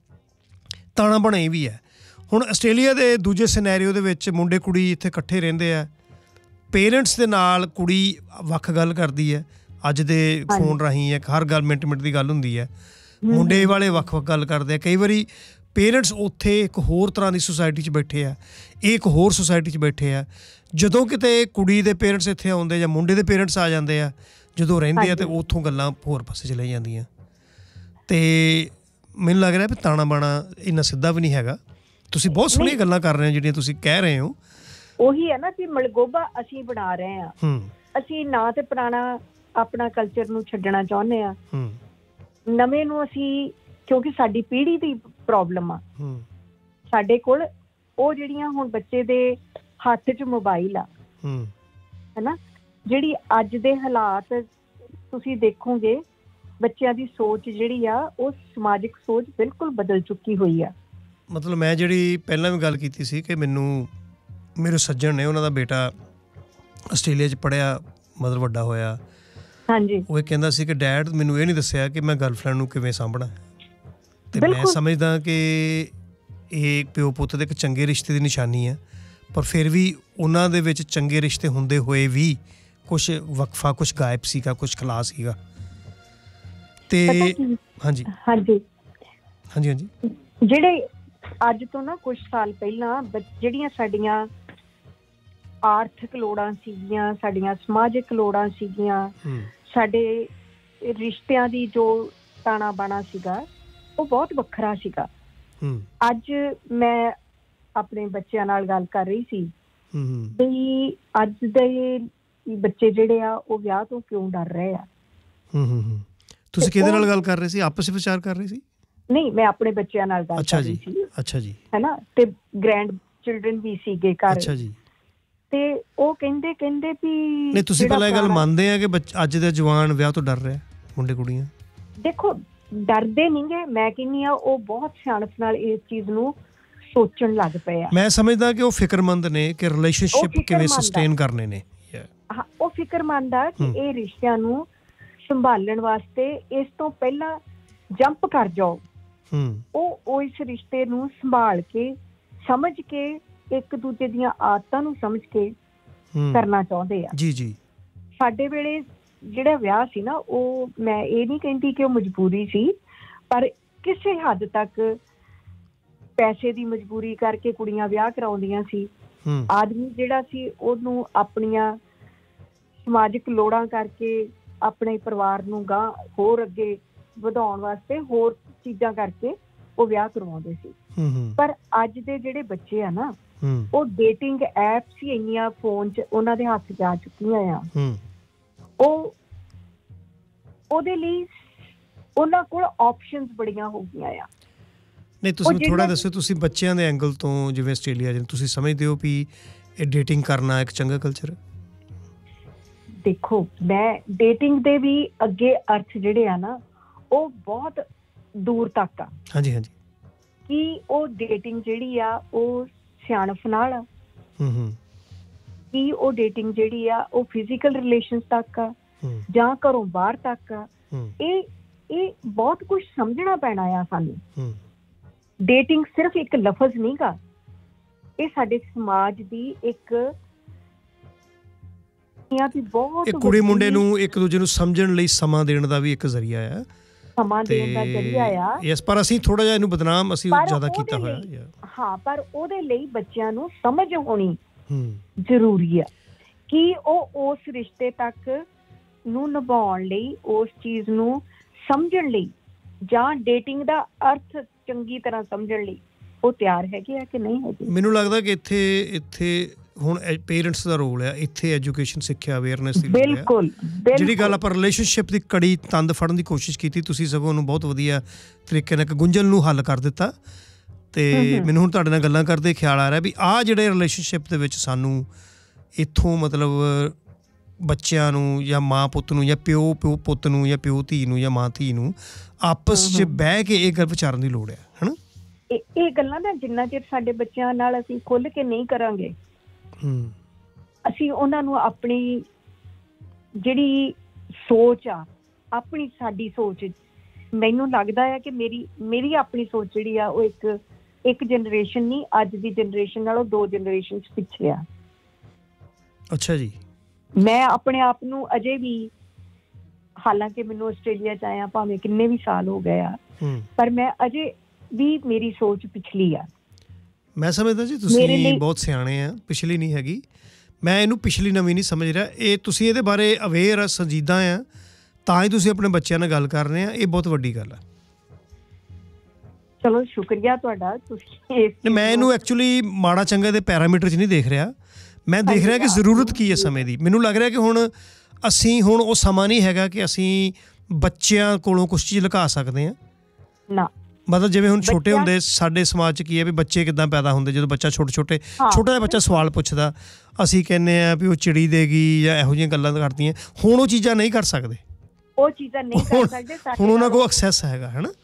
ਤਾਣਾ ਬਣੇ ਵੀ ਹੈ। ਹੁਣ ਆਸਟ੍ਰੇਲੀਆ ਦੇ ਦੂਜੇ ਸਿਨੈਰੀਓ ਦੇ ਵਿੱਚ ਮੁੰਡੇ ਕੁੜੀ ਇੱਥੇ ਇਕੱਠੇ ਰਹਿੰਦੇ ਆ, ਪੇਰੈਂਟਸ ਦੇ ਨਾਲ ਕੁੜੀ ਵੱਖ ਗੱਲ ਕਰਦੀ ਹੈ। ਅੱਜ ਦੇ ਫੋਨ ਰਾਹੀਂ ਹੈ, ਹਰ ਗੱਲ ਮਿੰਟ ਮਿੰਟ ਦੀ ਗੱਲ ਹੁੰਦੀ ਹੈ। ਮੁੰਡੇ ਵਾਲੇ ਵੱਖ ਵੱਖ ਗੱਲ ਕਰਦੇ ਆ। ਕਈ ਵਾਰੀ ਪੇਰੈਂਟਸ ਉੱਥੇ ਇੱਕ ਹੋਰ ਤਰ੍ਹਾਂ ਦੀ ਸੁਸਾਇਟੀ 'ਚ ਬੈਠੇ ਆ, ਇਹ ਇੱਕ ਹੋਰ ਸੁਸਾਇਟੀ 'ਚ ਬੈਠੇ ਆ। ਜਦੋਂ ਕਿਤੇ ਕੁੜੀ ਦੇ ਪੇਰੈਂਟਸ ਇੱਥੇ ਆਉਂਦੇ ਜਾਂ ਮੁੰਡੇ ਦੇ ਪੇਰੈਂਟਸ ਆ ਜਾਂਦੇ ਆ, ਜਦੋਂ ਰਹਿੰਦੇ ਆ, ਅਤੇ ਉੱਥੋਂ ਗੱਲਾਂ ਹੋਰ ਪਾਸੇ ਚਲੇ ਜਾਂਦੀਆਂ। ਅਤੇ ਮੈਨੂੰ ਲੱਗ ਰਿਹਾ ਵੀ ਤਾਣਾ ਬਾਣਾ ਇੰਨਾ ਸਿੱਧਾ ਵੀ ਨਹੀਂ ਹੈਗਾ। ਤੁਸੀਂ ਬਹੁਤ ਸੋਹਣੀਆਂ ਗੱਲਾਂ ਕਰ ਰਹੇ ਹੋ ਜਿਹੜੀਆਂ ਤੁਸੀਂ ਕਹਿ ਰਹੇ ਹੋ। ਉਹੀ ਹੈ ਨਾ ਕਿ ਮਲਗੋਬਾ ਅਸੀਂ ਬਣਾ ਰਹੇ ਹਾਂ। ਅਸੀਂ ਨਾ ਤੇ ਪੁਰਾਣਾ ਆਪਣਾ ਕਲਚਰ ਨੂੰ ਛੱਡਣਾ ਚਾਹੁੰਦੇ ਹਾਂ, ਨਵੇਂ ਨੂੰ ਅਸੀਂ, ਕਿਉਂਕਿ ਸਾਡੀ ਪੀੜ੍ਹੀ ਦੀ ਪ੍ਰੋਬਲਮ ਆ ਸਾਡੇ ਕੋਲ। ਉਹ ਜਿਹੜੀਆਂ ਹੁਣ ਬੱਚੇ ਦੇ ਹੱਥ 'ਚ ਮੋਬਾਈਲ ਆ, ਹੈ ਨਾ, ਜਿਹੜੀ ਅੱਜ ਦੇ ਹਾਲਾਤ ਤੁਸੀਂ ਦੇਖੋਗੇ, ਬੱਚਿਆਂ ਦੀ ਸੋਚ ਜਿਹੜੀ ਆ ਉਹ ਸਮਾਜਿਕ ਸੋਚ ਬਿਲਕੁਲ ਬਦਲ ਚੁੱਕੀ ਹੋਈ ਆ। ਮਤਲਬ ਮੈਂ ਜਿਹੜੀ ਪਹਿਲਾਂ ਵੀ ਗੱਲ ਕੀਤੀ ਸੀ ਕਿ ਮੈਨੂੰ ਮੇਰੇ ਸੱਜਣ ਨੇ, ਉਹਨਾਂ ਦਾ ਬੇਟਾ ਆਸਟ੍ਰੇਲੀਆ 'ਚ ਪੜ੍ਹਿਆ, ਮਤਲਬ ਵੱਡਾ ਹੋਇਆ। ਹਾਂਜੀ। ਉਹ ਇਹ ਕਹਿੰਦਾ ਸੀ ਕਿ ਡੈਡ ਮੈਨੂੰ ਇਹ ਨਹੀਂ ਦੱਸਿਆ ਕਿ ਮੈਂ ਗਰਲਫਰੈਂਡ ਨੂੰ ਕਿਵੇਂ ਸਾਂਭਣਾ। ਅਤੇ ਮੈਂ ਸਮਝਦਾ ਕਿ ਇਹ ਪਿਓ ਪੁੱਤ ਦੇ ਇੱਕ ਚੰਗੇ ਰਿਸ਼ਤੇ ਦੀ ਨਿਸ਼ਾਨੀ ਹੈ, ਪਰ ਫਿਰ ਵੀ ਉਹਨਾਂ ਦੇ ਵਿੱਚ ਚੰਗੇ ਰਿਸ਼ਤੇ ਹੁੰਦੇ ਹੋਏ ਵੀ ਕੁਛ ਵਕਫਾ, ਕੁਛ ਗਾਇਬ ਸੀਗਾ, ਕੁਛ ਖਲਾ ਸੀਗਾ। ਤੇ ਹਾਂਜੀ ਹਾਂਜੀ ਹਾਂਜੀ ਹਾਂਜੀ ਜਿਹੜੇ ਅੱਜ ਤੋਂ ਨਾ ਕੁਛ ਸਾਲ ਪਹਿਲਾਂ ਜਿਹੜੀਆਂ ਸਾਡੀਆਂ ਆਰਥਿਕ ਲੋੜਾਂ ਸੀਗੀਆਂ, ਸਾਡੀਆਂ ਸਮਾਜਿਕ ਲੋੜਾਂ ਸੀਗੀਆਂ, ਸਾਡੇ ਰਿਸ਼ਤਿਆਂ ਦੀ ਜੋ ਤਾਣਾ ਬਾਣਾ ਸੀਗਾ, ਉਹ ਬਹੁਤ ਵੱਖਰਾ ਸੀਗਾ। ਅੱਜ ਮੈਂ ਆਪਣੇ ਬੱਚਿਆਂ ਨਾਲ ਗੱਲ ਕਰ ਰਹੀ ਸੀ ਵੀ ਅੱਜ ਦੇ ਬੱਚੇ ਜਿਹੜੇ ਆ ਉਹ ਵਿਆਹ ਤੋਂ ਕਿਉਂ ਡਰ ਰਹੇ ਆ। ਤੁਸੀਂ ਕਿਹਦੇ ਨਾਲ ਗੱਲ ਕਰ ਰਹੇ ਸੀ? ਆਪਸ ਵਿੱਚ ਵਿਚਾਰ ਕਰ ਰਹੇ ਸੀ? ਨਹੀਂ, ਮੈਂ ਆਪਣੇ ਬੱਚਿਆਂ ਨਾਲ ਗੱਲ ਕਰ ਰਹੀ ਸੀ। ਅੱਛਾ ਜੀ। ਹੈ ਨਾ, ਤੇ ਗ੍ਰੈਂਡ ਚਿਲਡਰਨ ਵੀ ਸੀਗੇ ਘਰ। ਅੱਛਾ ਜੀ। ਤੇ ਉਹ ਕਹਿੰਦੇ ਕਹਿੰਦੇ ਵੀ ਨਹੀਂ, ਤੁਸੀਂ ਪਹਿਲਾਂ ਇਹ ਗੱਲ ਮੰਨਦੇ ਆ ਕਿ ਅੱਜ ਦੇ ਜਵਾਨ ਵਿਆਹ ਤੋਂ ਡਰ ਰਿਹਾ, ਮੁੰਡੇ ਕੁੜੀਆਂ? ਦੇਖੋ, ਡਰਦੇ ਨਹੀਂ ਗੇ, ਮੈਂ ਕਹਿੰਦੀ ਆ ਉਹ ਬਹੁਤ ਸਿਆਣਪ ਨਾਲ ਇਸ ਚੀਜ਼ ਨੂੰ ਸੋਚਣ ਲੱਗ ਪਏ ਆ। ਮੈਂ ਸਮਝਦਾ ਕਿ ਉਹ ਫਿਕਰਮੰਦ ਨੇ ਕਿ ਰਿਲੇਸ਼ਨਸ਼ਿਪ ਕਿਵੇਂ ਸਸਟੇਨ ਕਰਨੇ ਨੇ। ਹਾਂ, ਉਹ ਫਿਕਰਮੰਦ ਆ ਕਿ ਇਹ ਰਿਸ਼ਤਿਆਂ ਨੂੰ ਸੰਭਾਲਣ ਵਾਸਤੇ ਇਸ ਤੋਂ ਪਹਿਲਾਂ ਜੰਪ ਕਰ ਜਾਓ। ਉਹ ਉਹ ਇਸ ਰਿਸ਼ਤੇ ਨੂੰ ਸੰਭਾਲ ਕੇ, ਸਮਝ ਕੇ, ਇੱਕ ਦੂਜੇ ਦੀਆਂ ਆਦਤਾਂ ਨੂੰ ਸਮਝ ਕੇ ਕਰਨਾ ਚਾਹੁੰਦੇ ਆ। ਜੀ ਜੀ। ਸਾਡੇ ਵੇਲੇ ਜਿਹੜਾ ਵਿਆਹ ਸੀ ਨਾ, ਉਹ ਮੈਂ ਇਹ ਨਹੀਂ ਕਹਿੰਦੀ ਕਿ ਉਹ ਮਜਬੂਰੀ ਸੀ, ਪਰ ਕਿਸੇ ਹੱਦ ਤੱਕ ਪੈਸੇ ਦੀ ਮਜਬੂਰੀ ਕਰਕੇ ਕੁੜੀਆਂ ਵਿਆਹ ਕਰਾਉਂਦੀਆਂ ਸੀ। ਆਦਮੀ ਜਿਹੜਾ ਸੀ ਉਹਨੂੰ ਆਪਣੀਆਂ ਸਮਾਜਿਕ ਲੋੜਾਂ ਕਰਕੇ, ਆਪਣੇ ਪਰਿਵਾਰ ਨੂੰ ਗਾਂਹ ਹੋਰ ਅੱਗੇ ਵਧਾਉਣ ਵਾਸਤੇ ਹੋਰ ਚੀਜ਼ਾਂ ਕਰਕੇ ਉਹ ਵਿਆਹ ਕਰਵਾਉਂਦੇ ਸੀ। ਪਰ ਅੱਜ ਦੇ ਜਿਹੜੇ ਬੱਚੇ ਆ ਨਾ, ਉਹ ਡੇਟਿੰਗ ਐਪਸ ਹੀ ਇੰਨੀਆਂ ਫੋਨ 'ਚ ਉਹਨਾਂ ਦੇ ਹੱਥ 'ਚ ਆ ਚੁੱਕੀਆਂ ਆ। ਉਹ ਉਹਦੇ ਲਈ ਉਹਨਾਂ ਕੋਲ ਆਪਸ਼ਨਸ ਬੜੀਆਂ ਹੋ ਗਈਆਂ ਆ। ਨਹੀਂ, ਤੁਸੀਂ ਥੋੜ੍ਹਾ ਦੱਸੋ, ਤੁਸੀਂ ਬੱਚਿਆਂ ਦੇ ਐਂਗਲ ਤੋਂ, ਜਿਵੇਂ ਆਸਟ੍ਰੇਲੀਆ 'ਚ ਤੁਸੀਂ ਸਮਝਦੇ ਹੋ ਵੀ ਇਹ ਡੇਟਿੰਗ ਕਰਨਾ ਇੱਕ ਚੰਗਾ ਕਲਚਰ? ਦੇਖੋ, ਮੈਂ ਡੇਟਿੰਗ ਦੇ ਵੀ ਅੱਗੇ ਅਰਥ ਜਿਹੜੇ ਆ ਨਾ, ਉਹ ਬਹੁਤ ਦੂਰ ਤੱਕ ਆ। ਹਾਂਜੀ ਹਾਂਜੀ। ਕਿ ਉਹ ਡੇਟਿੰਗ ਜਿਹੜੀ ਆ ਉਹ ਸਿਆਣਪ ਨਾਲ ਆ, ਕਿ ਉਹ ਡੇਟਿੰਗ ਜਿਹੜੀ ਆ ਉਹ ਫਿਜ਼ੀਕਲ ਰਿਲੇਸ਼ਨ ਤੱਕ ਆ ਜਾਂ ਘਰੋਂ ਬਾਹਰ ਤੱਕ ਆ। ਇਹ ਇਹ ਬਹੁਤ ਕੁਝ ਸਮਝਣਾ ਪੈਣਾ ਆ ਸਾਨੂੰ। ਡੇਟਿੰਗ ਸਿਰਫ ਇੱਕ ਲਫ਼ਜ਼ ਨਹੀਂ ਗਾ, ਇਹ ਸਾਡੇ ਸਮਾਜ ਦੀ ਇੱਕ ਬਹੁਤ ਕੁੜੀ ਮੁੰਡੇ ਨੂੰ ਇੱਕ ਦੂਜੇ ਨੂੰ ਸਮਝਣ ਲਈ ਸਮਾਂ ਦੇਣ ਦਾ ਵੀ ਇੱਕ ਜ਼ਰੀਆ ਆ। ਸਮਾਂ ਦੇਣ ਦਾ ਜ਼ਰੀਆ ਆ। ਯੈਸ, ਪਰ ਅਸੀਂ ਥੋੜਾ ਜਿਹਾ ਇਹਨੂੰ ਬਦਨਾਮ ਅਸੀਂ ਜ਼ਿਆਦਾ ਕੀਤਾ ਹੋਇਆ। ਹਾਂ, ਪਰ ਉਹਦੇ ਲਈ ਬੱਚਿਆਂ ਨੂੰ ਸਮਝ ਹੋਣੀ ਜ਼ਰੂਰੀ ਆ ਕਿ ਉਹ ਉਸ ਰਿਸ਼ਤੇ ਤੱਕ ਨੂੰ ਨਿਭਾਉਣ ਲਈ, ਉਸ ਚੀਜ਼ ਨੂੰ ਸਮਝਣ ਲਈ ਜਾਂ ਡੇਟਿੰਗ ਦਾ ਅਰਥ ਚੰਗੀ ਤਰ੍ਹਾਂ ਸਮਝਣ ਲਈ ਉਹ ਤਿਆਰ ਹੈਗੇ ਆ ਕਿ ਨਹੀਂ ਹੈਗੇ। ਮੈਨੂੰ ਲੱਗਦਾ ਕਿ ਇੱਥੇ ਇੱਥੇ ਹੁਣ ਪੇਰੈਂਟਸ ਦਾ ਰੋਲ ਆ, ਇੱਥੇ ਐਜੂਕੇਸ਼ਨ, ਸਿੱਖਿਆ, ਅਵੇਅਰਨੈਸ ਦੀ ਬਿਲਕੁਲ। ਜਿਹੜੀ ਗੱਲ ਆਪਾਂ ਰਿਲੇਸ਼ਨਸ਼ਿਪ ਦੀ ਕੜੀ ਤੰਦ ਫੜਨ ਦੀ ਕੋਸ਼ਿਸ਼ ਕੀਤੀ, ਤੁਸੀਂ ਸਗੋਂ ਉਹਨੂੰ ਬਹੁਤ ਵਧੀਆ ਤਰੀਕੇ ਨਾਲ ਇੱਕ ਗੁੰਝਲ ਨੂੰ ਹੱਲ ਕਰ ਦਿੱਤਾ। ਤੇ ਮੈਨੂੰ ਹੁਣ ਤੁਹਾਡੇ ਨਾਲ ਗੱਲਾਂ ਕਰਦੇ ਖਿਆਲ ਆ ਰਿਹਾ ਵੀ ਆਹ ਜਿਹੜੇ ਰਿਲੇਸ਼ਨਸ਼ਿਪ ਦੇ ਵਿੱਚ ਸਾਨੂੰ ਇੱਥੋਂ ਮਤਲਬ ਬੱਚਿਆਂ ਨੂੰ ਜਾਂ ਮਾਂ ਪੁੱਤ ਨੂੰ ਜਾਂ ਪਿਓ ਪਿਓ ਪੁੱਤ ਨੂੰ ਜਾਂ ਪਿਓ ਧੀ ਨੂੰ ਜਾਂ ਮਾਂ ਧੀ ਨੂੰ ਆਪਸ 'ਚ ਬਹਿ ਕੇ ਇਹ ਗੱਲ ਵਿਚਾਰਨ ਦੀ ਲੋੜ ਹੈ, ਹੈ ਨਾ? ਇਹ ਗੱਲਾਂ ਨਾ ਜਿੰਨਾ ਚਿਰ ਸਾਡੇ ਬੱਚਿਆਂ ਨਾਲ ਅਸੀਂ ਖੁੱਲ੍ਹ ਕੇ ਨਹੀਂ ਕਰਾਂਗੇ, ਅਸੀਂ ਉਹਨਾਂ ਨੂੰ ਆਪਣੀ ਜਿਹੜੀ ਸੋਚ ਆ, ਆਪਣੀ ਸਾਡੀ ਸੋਚ, ਮੈਨੂੰ ਲੱਗਦਾ ਆ ਕਿ ਮੇਰੀ ਮੇਰੀ ਆਪਣੀ ਸੋਚ ਜਿਹੜੀ ਆ ਉਹ ਇੱਕ ਇੱਕ ਜਨਰੇਸ਼ਨ ਨਹੀਂ, ਅੱਜ ਦੀ ਜਨਰੇਸ਼ਨ ਨਾਲੋਂ ਦੋ ਜਨਰੇਸ਼ਨ ਪਿੱਛੇ ਆ। ਅੱਛਾ ਜੀ। ਮੈਂ ਆਪਣੇ ਆਪ ਨੂੰ ਅਜੇ ਵੀ, ਹਾਲਾਂਕਿ ਮੈਨੂੰ ਆਸਟ੍ਰੇਲੀਆ 'ਚ ਆਇਆ ਭਾਵੇਂ ਕਿੰਨੇ ਵੀ ਸਾਲ ਹੋ ਗਏ ਆ, ਪਰ ਮੈਂ ਅਜੇ ਵੀ ਮੇਰੀ ਸੋਚ ਪਿਛਲੀ ਆ। ਮੈਂ ਸਮਝਦਾ ਜੀ ਤੁਸੀਂ ਬਹੁਤ ਸਿਆਣੇ ਆ, ਪਿਛਲੀ ਨਹੀਂ ਹੈਗੀ। ਮੈਂ ਇਹਨੂੰ ਪਿਛਲੀ ਨਵੀਂ ਨਹੀਂ ਸਮਝ ਰਿਹਾ। ਇਹ ਤੁਸੀਂ ਇਹਦੇ ਬਾਰੇ ਅਵੇਅਰ ਆ, ਸੰਜੀਦਾ ਆ, ਤਾਂ ਹੀ ਤੁਸੀਂ ਆਪਣੇ ਬੱਚਿਆਂ ਨਾਲ ਗੱਲ ਕਰ ਰਹੇ ਆ। ਇਹ ਬਹੁਤ ਵੱਡੀ ਗੱਲ ਆ। ਚਲੋ ਸ਼ੁਕਰੀਆ ਤੁਹਾਡਾ। ਤੁਸੀਂ ਮੈਂ ਇਹਨੂੰ ਐਕਚੁਅਲੀ ਮਾੜਾ ਚੰਗਾ ਦੇ ਪੈਰਾਮੀਟਰ 'ਚ ਨਹੀਂ ਦੇਖ ਰਿਹਾ। ਮੈਂ ਦੇਖ ਰਿਹਾ ਕਿ ਜ਼ਰੂਰਤ ਕੀ ਹੈ ਸਮੇਂ ਦੀ। ਮੈਨੂੰ ਲੱਗ ਰਿਹਾ ਕਿ ਹੁਣ ਅਸੀਂ ਹੁਣ ਉਹ ਸਮਾਂ ਨਹੀਂ ਹੈਗਾ ਕਿ ਅਸੀਂ ਬੱਚਿਆਂ ਕੋਲੋਂ ਕੁਛ ਚੀਜ਼ ਲੁਕਾ ਸਕਦੇ ਹਾਂ ਨਾ। ਮਤਲਬ ਜਿਵੇਂ ਹੁਣ ਛੋਟੇ ਹੁੰਦੇ ਸਾਡੇ ਸਮਾਜ 'ਚ ਕੀ ਹੈ ਵੀ ਬੱਚੇ ਕਿੱਦਾਂ ਪੈਦਾ ਹੁੰਦੇ, ਜਦੋਂ ਬੱਚਾ ਛੋਟੇ ਛੋਟੇ ਛੋਟਾ ਜਿਹਾ ਬੱਚਾ ਸਵਾਲ ਪੁੱਛਦਾ, ਅਸੀਂ ਕਹਿੰਦੇ ਹਾਂ ਵੀ ਉਹ ਚਿੜੀ ਦੇਗੀ ਜਾਂ ਇਹੋ ਜਿਹੀਆਂ ਗੱਲਾਂ ਕਰਦੀਆਂ। ਹੁਣ ਉਹ ਚੀਜ਼ਾਂ ਨਹੀਂ ਕਰ ਸਕਦੇ, ਉਹ ਚੀਜ਼ਾਂ ਨਹੀਂ ਕਰ ਸਕਦੇ। ਹੁਣ ਉਹਨਾਂ ਕੋਲ ਐਕਸੈਸ ਹੈਗਾ, ਹੈ ਨਾ।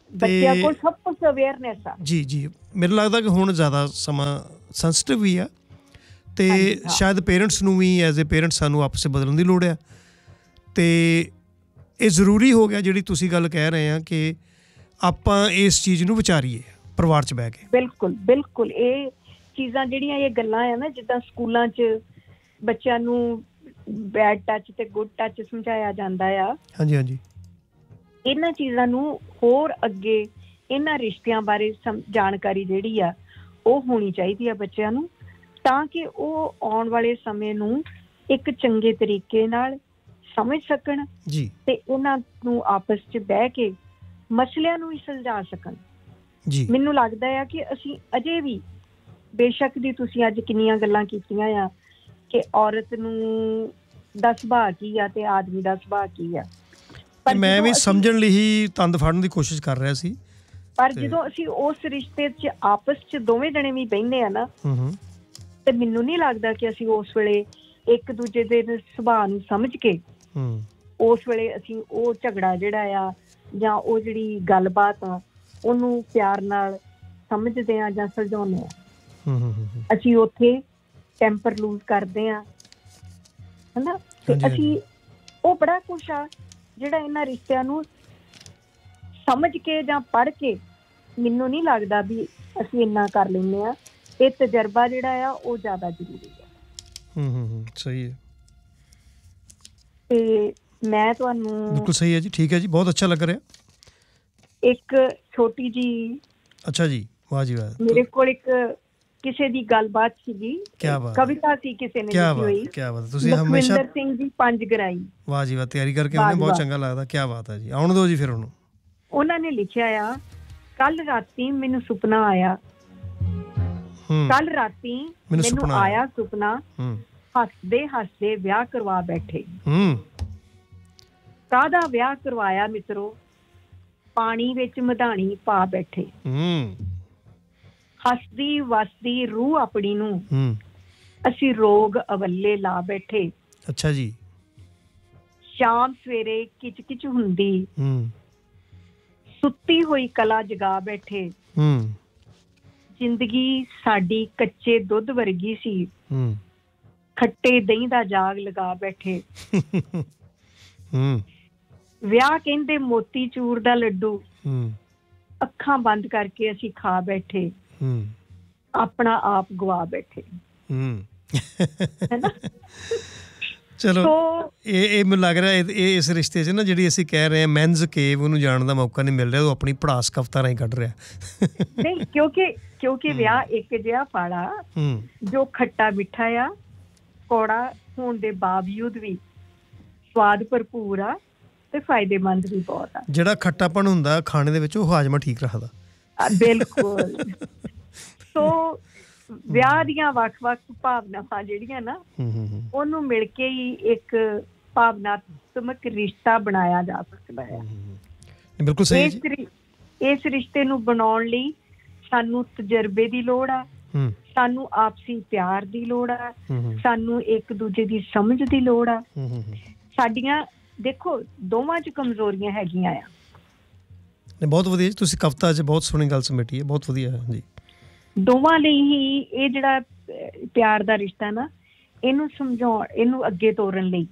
ਬੱਚਿਆਂ ਕੋਲ ਸਭ ਕੁਝ ਅਵੇਅਰਨੈਸ ਆ। ਜੀ ਜੀ, ਮੈਨੂੰ ਲੱਗਦਾ ਕਿ ਹੁਣ ਜ਼ਿਆਦਾ ਸਮਾਂ ਸੈਂਸਿਟਿਵ ਵੀ ਆ ਅਤੇ ਸ਼ਾਇਦ ਪੇਰੈਂਟਸ ਨੂੰ ਵੀ ਐਜ਼ ਏ ਪੇਰੈਂਟਸ ਸਾਨੂੰ ਆਪਸ ਬਦਲਣ ਦੀ ਲੋੜ ਆ। ਅਤੇ ਇਹ ਜ਼ਰੂਰੀ ਹੋ ਗਿਆ ਜਿਹੜੀ ਤੁਸੀਂ ਗੱਲ ਕਹਿ ਰਹੇ ਆ ਕਿ ਆਪਾਂ ਇਸ ਚੀਜ਼ ਨੂੰ ਵਿਚਾਰੀਏ ਪਰਿਵਾਰ 'ਚ ਬਹਿ ਕੇ। ਬਿਲਕੁਲ ਬਿਲਕੁਲ, ਇਹ ਚੀਜ਼ਾਂ ਜਿਹੜੀਆਂ ਇਹ ਗੱਲਾਂ ਆ ਨਾ, ਜਿੱਦਾਂ ਸਕੂਲਾਂ 'ਚ ਬੱਚਿਆਂ ਨੂੰ ਬੈਡ ਟੱਚ ਤੇ ਗੁੱਡ ਟੱਚ ਸਮਝਾਇਆ ਜਾਂਦਾ ਆ। ਹਾਂਜੀ ਹਾਂਜੀ, ਇਹਨਾਂ ਚੀਜ਼ਾਂ ਨੂੰ ਹੋਰ ਅੱਗੇ ਇਹਨਾਂ ਰਿਸ਼ਤਿਆਂ ਬਾਰੇ ਸਮ ਜਾਣਕਾਰੀ ਜਿਹੜੀ ਆ ਉਹ ਹੋਣੀ ਚਾਹੀਦੀ ਆ ਬੱਚਿਆਂ ਨੂੰ, ਤਾਂ ਕਿ ਉਹ ਆਉਣ ਵਾਲੇ ਸਮੇਂ ਨੂੰ ਇੱਕ ਚੰਗੇ ਤਰੀਕੇ ਨਾਲ ਸਮਝ ਸਕਣ ਜੀ, ਤੇ ਇਹਨਾਂ ਨੂੰ ਆਪਸ 'ਚ ਬਹਿ ਕੇ ਮਸਲਿਆਂ ਨੂੰ ਵੀ ਸੁਲਝਾ ਸਕਣ ਜੀ। ਮੈਨੂੰ ਲੱਗਦਾ ਆ ਕਿ ਅਸੀਂ ਅਜੇ ਵੀ, ਬੇਸ਼ੱਕ ਦੀ ਤੁਸੀਂ ਅੱਜ ਕਿੰਨੀਆਂ ਗੱਲਾਂ ਕੀਤੀਆਂ ਆ ਕਿ ਔਰਤ ਨੂੰ ਦਾ ਸੁਭਾਅ ਕੀ ਆ ਤੇ ਆਦਮੀ ਦਾ ਸੁਭਾਅ ਕੀ ਆ, ਪਰ ਮੈਂ ਵੀ ਸਮਝਣ ਲਈ ਹੀ ਤੰਦ ਫੜਨ ਦੀ ਕੋਸ਼ਿਸ਼ ਕਰ ਰਿਹਾ ਸੀ। ਪਰ ਜਦੋਂ ਅਸੀਂ ਉਸ ਰਿਸ਼ਤੇ 'ਚ ਆਪਸ 'ਚ ਦੋਵੇਂ ਜਣੇ ਵੀ ਬਹਿੰਦੇ ਆ ਨਾ, ਤੇ ਮੈਨੂੰ ਨਹੀਂ ਲੱਗਦਾ ਕਿ ਅਸੀਂ ਉਸ ਵੇਲੇ ਇੱਕ ਦੂਜੇ ਦੇ ਸੁਭਾਅ ਨੂੰ ਸਮਝ ਕੇ ਉਸ ਵੇਲੇ ਅਸੀਂ ਉਹ ਝਗੜਾ ਜਿਹੜਾ ਆ ਜਾਂ ਉਹ ਜਿਹੜੀ ਗੱਲਬਾਤ ਆ ਉਹਨੂੰ ਪਿਆਰ ਨਾਲ ਸਮਝਦੇ ਆ ਜਾਂ ਸੁਲਝਾਉਂਦੇ ਆ। ਅਸੀਂ ਉੱਥੇ ਟੈਂਪਰ ਲੂਜ਼ ਕਰਦੇ ਆ, ਹਨਾ। ਤੇ ਅਸੀਂ ਉਹ ਬੜਾ ਕੁਛ ਆ ਜਿਹੜਾ ਇਹਨਾਂ ਰਿਸ਼ਤਿਆਂ ਨੂੰ ਸਮਝ ਕੇ ਜਾਂ ਪੜ੍ਹ ਕੇ ਮੈਨੂੰ ਨਹੀਂ ਲੱਗਦਾ ਵੀ ਅਸੀਂ ਇੰਨਾ ਕਰ ਲੈਂਦੇ ਆ। ਇਹ ਤਜਰਬਾ ਜਿਹੜਾ ਆ ਉਹ ਜ਼ਿਆਦਾ ਜ਼ਰੂਰੀ ਹੈ। ਹੂੰ ਹੂੰ ਹੂੰ, ਸਹੀ ਹੈ। ਤੇ ਮੈਂ ਤੁਹਾਨੂੰ ਬਿਲਕੁਲ ਸਹੀ ਹੈ ਜੀ, ਠੀਕ ਹੈ ਜੀ, ਬਹੁਤ ਅੱਛਾ ਲੱਗ ਰਿਹਾ। ਇੱਕ ਛੋਟੀ ਜੀ, ਅੱਛਾ ਜੀ, ਵਾਹ ਜੀ ਵਾਹ, ਮੇਰੇ ਕੋਲ ਇੱਕ ਕਿਸੇ ਦੀ ਗੱਲਬਾਤ ਸੀਗੀ, ਕਵਿਤਾ ਸੀ ਕਿਸੇ ਨੇ ਲਿਖੀ ਹੋਈ। ਕਿਆ ਬਾਤ, ਤੁਸੀਂ ਹਮੇਸ਼ਾ ਲਖਵਿੰਦਰ ਸਿੰਘ ਜੀ ਪੰਜਗਰਾਈ, ਵਾਹ ਜੀ ਵਾਹ, ਤਿਆਰੀ ਕਰਕੇ ਆਉਂਦੇ, ਬਹੁਤ ਚੰਗਾ ਲੱਗਦਾ। ਕਿਆ ਬਾਤ ਹੈ ਜੀ, ਆਉਣ ਦਿਓ ਜੀ ਫਿਰ ਉਹਨੂੰ। ਉਹਨਾਂ ਨੇ ਲਿਖਿਆ ਆ, ਕੱਲ ਰਾਤੀ ਮੈਨੂੰ ਸੁਪਨਾ ਆਇਆ, ਕੱਲ ਰਾਤੀ ਮੈਨੂੰ ਆਇਆ ਸੁਪਨਾ, ਹੱਸਦੇ ਹੱਸਦੇ ਵਿਆਹ ਕਰਵਾ ਬੈਠੇ। ਕਾਹਦਾ ਵਿਆਹ ਕਰਵਾਇਆ ਮਿੱਤਰੋ, ਪਾਣੀ ਵਿੱਚ ਮਧਾਣੀ ਪਾ ਬੈਠੇ। ਹੱਸਦੀ ਵਸਦੀ ਰੂਹ ਆਪਣੀ ਨੂੰ ਅਸੀਂ ਰੋਗ ਅਵੱਲੇ ਲਾ ਬੈਠੇ। ਅੱਛਾ ਜੀ। ਸ਼ਾਮ ਸਵੇਰੇ ਕਿਚ ਕਿਚ ਹੁੰਦੀ, ਸੁੱਤੀ ਹੋਈ ਕਲਾ ਜਗਾ ਬੈਠੇ। ਜ਼ਿੰਦਗੀ ਸਾਡੀ ਕੱਚੇ ਦੁੱਧ ਵਰਗੀ ਸੀ, ਖੱਟੇ ਦਹੀਂ ਦਾ ਜਾਗ ਲਗਾ ਬੈਠੇ। ਵਿਆਹ ਕਹਿੰਦੇ ਮੋਤੀ ਚੂਰ ਦਾ ਲੱਡੂ, ਅੱਖਾਂ ਬੰਦ ਕਰਕੇ ਅਸੀਂ ਖਾ ਬੈਠੇ, ਆਪਣਾ ਆਪ ਗਵਾ ਬੈਠੇ। ਚਲੋ, ਇਹ ਇਹ ਮੈਨੂੰ ਲੱਗ ਰਿਹਾ ਇਹ ਇਸ ਰਿਸ਼ਤੇ 'ਚ ਨਾ ਜਿਹੜੀ ਅਸੀਂ ਕਹਿ ਰਹੇ ਹਾਂ ਮੈਨਜ਼ ਕੇਵ, ਉਹਨੂੰ ਜਾਣ ਦਾ ਮੌਕਾ ਨਹੀਂ ਮਿਲ ਰਿਹਾ, ਉਹ ਆਪਣੀ ਭੜਾਸ ਕਵਿਤਾ ਰਾਹੀਂ ਕੱਢ ਰਿਹਾ। ਨਹੀਂ, ਕਿਉਂਕਿ ਕਿਉਂਕਿ ਵਿਆਹ ਇੱਕ ਜਿਹਾ ਫਾੜਾ ਜੋ ਖੱਟਾ ਮਿੱਠਾ ਆ, ਕੌੜਾ ਹੋਣ ਦੇ ਬਾਵਜੂਦ ਵੀ ਸਵਾਦ ਭਰਪੂਰ ਆ ਤੇ ਫਾਇਦੇਮੰਦ ਵੀ ਬਹੁਤ ਆ। ਜਿਹੜਾ ਖੱਟਾਪਣ ਹੁੰਦਾ ਖਾਣੇ ਦੇ ਵਿੱਚ ਉਹ ਹਾਜ਼ਮਾ ਠੀਕ ਰੱਖਦਾ। ਬਿਲਕੁਲ। ਸੋ ਵਿਆਹ ਦੀਆਂ ਵੱਖ-ਵੱਖ ਭਾਵਨਾਵਾਂ ਜਿਹੜੀਆਂ ਨਾ, ਉਹਨੂੰ ਮਿਲ ਕੇ ਹੀ ਇੱਕ ਭਾਵਨਾਤਮਕ ਰਿਸ਼ਤਾ ਬਣਾਇਆ ਜਾ ਸਕਦਾ ਹੈ। ਬਿਲਕੁਲ ਸਹੀ ਜੀ। ਇਸ ਰਿਸ਼ਤੇ ਨੂੰ ਬਣਾਉਣ ਲਈ ਸਾਨੂੰ ਤਜਰਬੇ ਦੀ ਲੋੜ ਆ, ਸਾਨੂੰ ਆਪਸੀ ਪਿਆਰ ਦੀ ਲੋੜ ਆ, ਸਾਨੂੰ ਇੱਕ ਦੂਜੇ ਦੀ ਸਮਝ ਦੀ ਲੋੜ ਆ। ਸਾਡੀਆਂ ਦੇਖੋ ਦੋਵਾਂ 'ਚ ਕਮਜ਼ੋਰੀਆਂ ਹੈਗੀਆਂ ਆ। ਬਹੁਤ ਵਧੀਆ ਜੀ, ਤੁਸੀਂ ਕਵਿਤਾ 'ਚ ਬਹੁਤ ਸੋਹਣੀ ਗੱਲ ਸਮੇਟੀ ਹੈ, ਬਹੁਤ ਵਧੀਆ ਹੈ ਜੀ। ਦੋਵਾਂ ਲਈ ਹੀ ਇਹ ਜਿਹੜਾ ਪਿਆਰ ਦਾ ਰਿਸ਼ਤਾ ਨਾ, ਇਹਨੂੰ ਸਮਝਾਉਣ, ਇਹਨੂੰ ਅੱਗੇ ਤੋਰਨ ਲਈ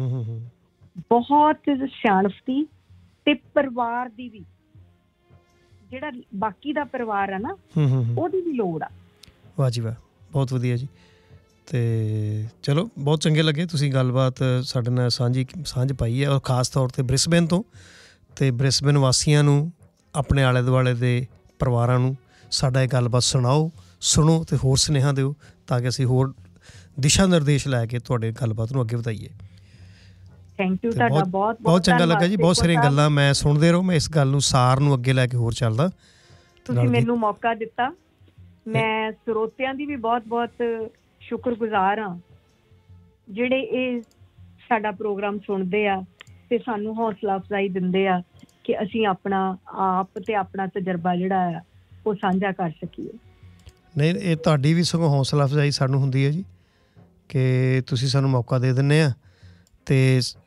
ਬਹੁਤ ਸਿਆਣਪ ਦੀ ਤੇ ਪਰਿਵਾਰ ਦੀ ਵੀ, ਜਿਹੜਾ ਬਾਕੀ ਦਾ ਪਰਿਵਾਰ ਆ ਨਾ, ਉਹਦੀ ਵੀ ਲੋੜ ਆ। ਵਾਹ ਜੀ ਵਾਹ, ਬਹੁਤ ਵਧੀਆ ਜੀ। ਅਤੇ ਚਲੋ, ਬਹੁਤ ਚੰਗੇ ਲੱਗੇ ਤੁਸੀਂ ਗੱਲਬਾਤ ਸਾਡੇ ਨਾਲ ਸਾਂਝੀ ਸਾਂਝ ਪਾਈ ਹੈ, ਔਰ ਖ਼ਾਸ ਤੌਰ 'ਤੇ ਬ੍ਰਿਸਬੇਨ ਤੋਂ। ਅਤੇ ਬ੍ਰਿਸਬੇਨ ਵਾਸੀਆਂ ਨੂੰ, ਆਪਣੇ ਆਲੇ ਦੁਆਲੇ ਦੇ ਪਰਿਵਾਰਾਂ ਨੂੰ ਸਾਡਾ ਇਹ ਗੱਲਬਾਤ ਸੁਣਾਓ, ਸੁਣੋ ਅਤੇ ਹੋਰ ਸੁਨੇਹਾ ਦਿਓ, ਤਾਂ ਕਿ ਅਸੀਂ ਹੋਰ ਦਿਸ਼ਾ ਨਿਰਦੇਸ਼ ਲੈ ਕੇ ਤੁਹਾਡੇ ਗੱਲਬਾਤ ਨੂੰ ਅੱਗੇ ਵਧਾਈਏ। ਥੈਂਕ ਯੂ, ਤੁਹਾਡਾ ਬਹੁਤ ਬਹੁਤ ਚੰਗਾ ਲੱਗਾ ਜੀ, ਬਹੁਤ ਸਾਰੀਆਂ ਗੱਲਾਂ ਮੈਂ ਸੁਣਦੇ ਰਹੋ, ਮੈਂ ਇਸ ਗੱਲ ਨੂੰ ਸਾਰ ਨੂੰ ਅੱਗੇ ਲੈ ਕੇ ਹੋਰ ਚੱਲਦਾ। ਤੁਸੀਂ ਮੈਨੂੰ ਮੌਕਾ ਦਿੱਤਾ, ਮੈਂ ਸਰੋਤਿਆਂ ਦੀ ਵੀ ਬਹੁਤ ਬਹੁਤ ਸ਼ੁਕਰਗੁਜ਼ਾਰ ਹਾਂ, ਜਿਹੜੇ ਇਹ ਸਾਡਾ ਪ੍ਰੋਗਰਾਮ ਸੁਣਦੇ ਆ ਤੇ ਸਾਨੂੰ ਹੌਸਲਾ ਅਫਜ਼ਾਈ ਦਿੰਦੇ ਆ ਕਿ ਅਸੀਂ ਆਪਣਾ ਆਪ ਤੇ ਆਪਣਾ ਤਜਰਬਾ ਜਿਹੜਾ ਆ ਉਹ ਸਾਂਝਾ ਕਰ ਸਕੀਏ। ਨਹੀਂ, ਇਹ ਤੁਹਾਡੀ ਵੀ ਸਗੋਂ ਹੌਸਲਾ ਅਫਜ਼ਾਈ ਸਾਨੂੰ ਹੁੰਦੀ ਹੈ ਜੀ, ਕਿ ਤੁਸੀਂ ਸਾਨੂੰ ਮੌਕਾ ਦੇ ਦਿੰਦੇ ਆ। ਅਤੇ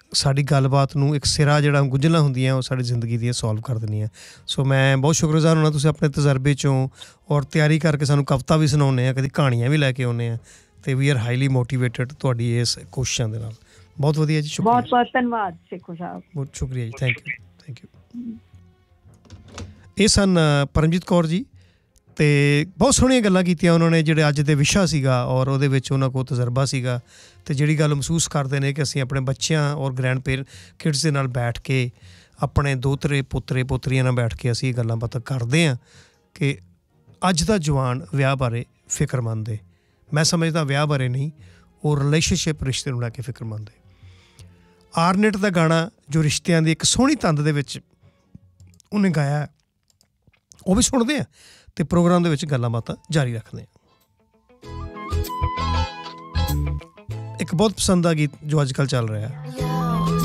ਸਾਡੀ ਗੱਲਬਾਤ ਨੂੰ ਇੱਕ ਸਿਰਾ ਜਿਹੜਾ ਗੁੰਝਲਾਂ ਹੁੰਦੀਆਂ ਉਹ ਸਾਡੀ ਜ਼ਿੰਦਗੀ ਦੀਆਂ ਸੋਲਵ ਕਰ ਦਿੰਦੀਆਂ। ਸੋ ਮੈਂ ਬਹੁਤ ਸ਼ੁਕਰਗੁਜ਼ਾਰ ਹੋਣਾ, ਤੁਸੀਂ ਆਪਣੇ ਤਜਰਬੇ 'ਚੋਂ ਔਰ ਤਿਆਰੀ ਕਰਕੇ ਸਾਨੂੰ ਕਵਿਤਾ ਵੀ ਸੁਣਾਉਂਦੇ ਆ, ਕਦੀ ਕਹਾਣੀਆਂ ਵੀ ਲੈ ਕੇ ਆਉਂਦੇ ਆ, ਅਤੇ ਵੀ ਆਰ ਹਾਈਲੀ ਮੋਟੀਵੇਟਡ ਤੁਹਾਡੀ ਇਸ ਕੋਸ਼ਿਸ਼ਾਂ ਦੇ ਨਾਲ। ਬਹੁਤ ਵਧੀਆ ਜੀ, ਸ਼ੁਕਰੀਆ। ਬਹੁਤ ਬਹੁਤ ਧੰਨਵਾਦ ਸੇਖੋ ਸਾਹਿਬ, ਬਹੁਤ ਸ਼ੁਕਰੀਆ ਜੀ, ਥੈਂਕ ਯੂ ਥੈਂਕ ਯੂ। ਇਹ ਸਨ ਪਰਮਜੀਤ ਕੌਰ ਜੀ, ਅਤੇ ਬਹੁਤ ਸੋਹਣੀਆਂ ਗੱਲਾਂ ਕੀਤੀਆਂ ਉਹਨਾਂ ਨੇ, ਜਿਹੜੇ ਅੱਜ ਦੇ ਵਿਸ਼ਾ ਸੀਗਾ ਔਰ ਉਹਦੇ ਵਿੱਚ ਉਹਨਾਂ ਕੋਲ ਤਜਰਬਾ ਸੀਗਾ, ਅਤੇ ਜਿਹੜੀ ਗੱਲ ਮਹਿਸੂਸ ਕਰਦੇ ਨੇ ਕਿ ਅਸੀਂ ਆਪਣੇ ਬੱਚਿਆਂ ਔਰ ਗ੍ਰੈਂਡ ਪੇਰ ਕਿਡਸ ਦੇ ਨਾਲ ਬੈਠ ਕੇ, ਆਪਣੇ ਦੋਤਰੇ ਪੋਤਰੇ ਪੋਤਰੀਆਂ ਨਾਲ ਬੈਠ ਕੇ ਅਸੀਂ ਇਹ ਗੱਲਾਂ ਬਾਤਾਂ ਕਰਦੇ ਹਾਂ ਕਿ ਅੱਜ ਦਾ ਜਵਾਨ ਵਿਆਹ ਬਾਰੇ ਫਿਕਰਮੰਦ ਹੈ। ਮੈਂ ਸਮਝਦਾ ਵਿਆਹ ਬਾਰੇ ਨਹੀਂ, ਉਹ ਰਿਲੇਸ਼ਨਸ਼ਿਪ ਰਿਸ਼ਤੇ ਨੂੰ ਲੈ ਕੇ ਫਿਕਰਮੰਦ ਹੈ। ਆਰਨੇਟ ਦਾ ਗਾਣਾ ਜੋ ਰਿਸ਼ਤਿਆਂ ਦੀ ਇੱਕ ਸੋਹਣੀ ਤੰਦ ਦੇ ਵਿੱਚ ਉਹਨੇ ਗਾਇਆ, ਉਹ ਵੀ ਸੁਣਦੇ ਹਾਂ ਅਤੇ ਪ੍ਰੋਗਰਾਮ ਦੇ ਵਿੱਚ ਗੱਲਾਂ ਬਾਤਾਂ ਜਾਰੀ ਰੱਖਦੇ ਹਾਂ। ਇੱਕ ਬਹੁਤ ਪਸੰਦ ਦਾ ਗੀਤ ਜੋ ਅੱਜ ਕੱਲ੍ਹ ਚੱਲ ਰਿਹਾ